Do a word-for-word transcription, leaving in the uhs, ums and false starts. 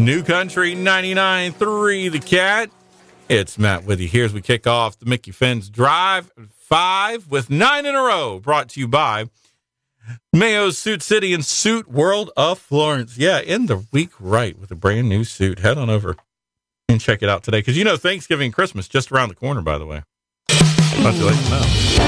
New Country ninety-nine point three The Cat. It's Matt with you here as we kick off the Mickey Finn's Drive five with nine in a row, brought to you by Mayo's Suit City and Suit World of Florence. Yeah, in the week right with a brand new suit. Head on over and check it out today, because you know Thanksgiving and Christmas just around the corner, by the way. I'll let you know.